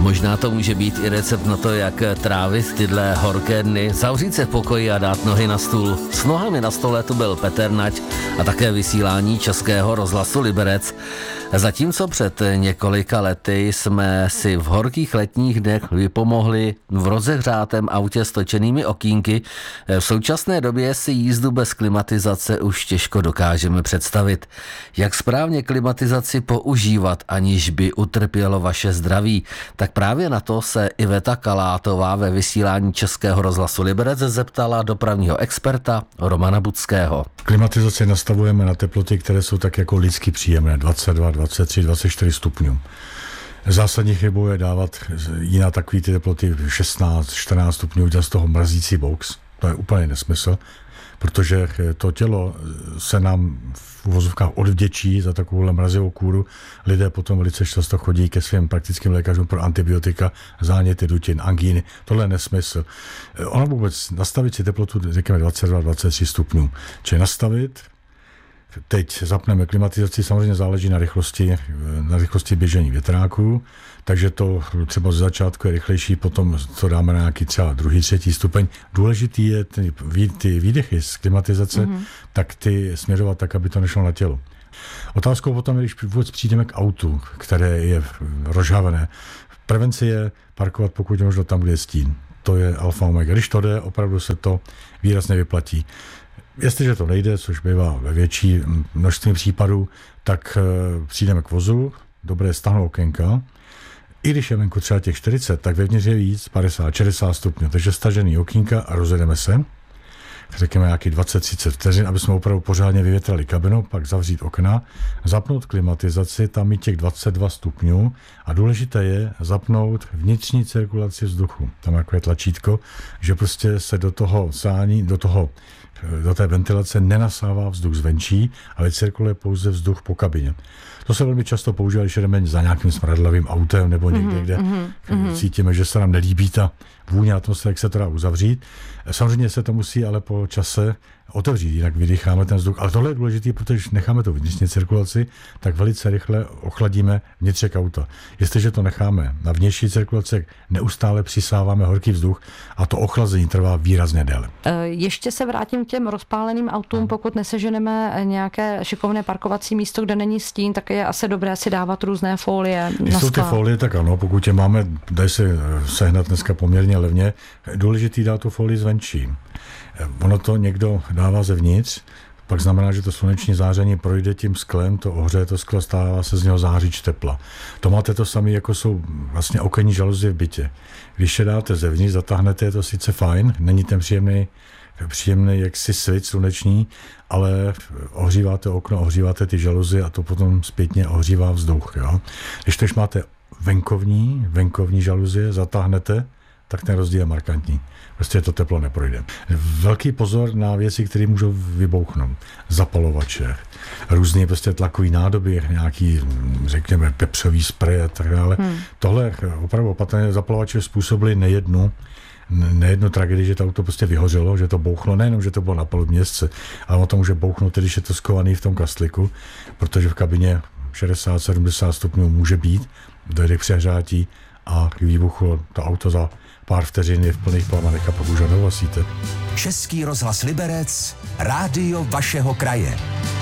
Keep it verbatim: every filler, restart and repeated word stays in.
Možná to může být i recept na to, jak trávit tyhle horké dny, zavřít se v pokoji a dát nohy na stůl. S nohami na stole tu byl Petr Nať a také vysílání Českého rozhlasu Liberec. Zatímco před několika lety jsme si v horkých letních dnech vypomohli v rozehřátém autě s točenými okýnky, v současné době si jízdu bez klimatizace už těžko dokážeme představit. Jak správně klimatizaci používat, aniž by utrpělo vaše zdraví, tak právě na to se Iveta Kalátová ve vysílání Českého rozhlasu Liberec zeptala dopravního experta Romana Budského. Klimatizaci nastavujeme na teploty, které jsou tak jako lidsky příjemné, dvacet dva, dvacet tři, dvacet čtyři stupňů. Zásadní chybou je dávat jiná takové ty teploty šestnáct, čtrnáct stupňů, udělat z toho mrazící box. To je úplně nesmysl, protože to tělo se nám v uvozovkách odvděčí za takovouhle mrazivou kůru. Lidé potom velice často chodí ke svým praktickým lékařům pro antibiotika, záněty dutin, angíny. Tohle je nesmysl. Ono vůbec nastavit si teplotu, řekněme dvacet dva, dvacet tři stupňů. Čili nastavit, teď zapneme klimatizaci, samozřejmě záleží na rychlosti, na rychlosti běžení větráků, takže to třeba z začátku je rychlejší, potom to dáme na nějaký třeba druhý, třetí stupeň. Důležitý je ty, ty výdechy z klimatizace, mm-hmm. tak ty směřovat tak, aby to nešlo na tělo. Otázkou potom je, když vůbec přijdeme k autu, které je rozžhavené. Prevenci je parkovat pokud možno tam, kde je stín. To je alfa omega. Když to jde, opravdu se to výrazně vyplatí. Jestliže to nejde, což bývá ve větší množství případů, tak přijdeme k vozu, dobré stáhnout okénka. I když je venku třeba těch čtyřicet, tak vevnitř je víc, padesát, šedesát stupňů. Takže stažený okýnka a rozjedeme se. Řekněme nějaký dvacet třicet vteřin, aby jsme opravdu pořádně vyvětrali kabinu, pak zavřít okna, zapnout klimatizaci, tam mít těch dvacet dva stupňů a důležité je zapnout vnitřní cirkulaci vzduchu. Tam jako je tlačítko, že prostě se do toho sání, do toho do té ventilace nenasává vzduch zvenčí, ale cirkuluje pouze vzduch po kabině. To se velmi často používá, když jdeme za nějakým smradlavým autem nebo někde, mm-hmm, kde mm-hmm. cítíme, že se nám nelíbí ta vůně atmosféry, jak se to dá uzavřít. Samozřejmě se to musí ale po čase otevřít, jinak vydýcháme ten vzduch. Ale tohle je důležité, protože když necháme to vnitřní cirkulaci, tak velice rychle ochladíme vnitřek auta. Jestliže to necháme na vnější cirkulaci, neustále přisáváme horký vzduch a to ochlazení trvá výrazně déle. Ještě se vrátím k těm rozpáleným autům, pokud neseženeme nějaké šikovné parkovací místo, kde není stín, tak je asi dobré si dávat různé folie. Když jsou ty folie, tak ano, pokud je máme, dají se sehnat dneska poměrně levně, důležitý dát tu folii zvenčí. Ono to někdo dává zevnitř, pak znamená, že to sluneční záření projde tím sklem, to ohřeje to sklo, stává se z něho zářič tepla. To máte to samé, jako jsou vlastně okenní žaluzie v bytě. Když je dáte zevnitř, zatáhnete, je to sice fajn, není ten příjemný, příjemný jaksi svit sluneční, ale ohříváte okno, ohříváte ty žaluzie a to potom zpětně ohřívá vzduch. Jo? Když tež máte venkovní, venkovní žaluzie, zatáhnete, tak ten rozdíl je markantní. Prostě to teplo neprojde. Velký pozor na věci, které můžou vybouchnout. Zapalovače, různé prostě tlakové nádoby, nějaký, řekněme, pepřový sprej a tak dále. Hmm. Tohle opravdu opatrně zapalovače způsobily nejednu, nejednu tragédii, že to auto prostě vyhořelo, že to bouchlo, nejenom, že to bylo na palubnězce, ale o tom může bouchnout, když je to skovaný v tom kastliku, protože v kabině šedesát sedmdesát stupňů může být, dojde k přehřátí a k výbuchu to auto za pár vteřin je v plných plamenech a pak už ho neuhasíte. Český rozhlas Liberec, rádio vašeho kraje.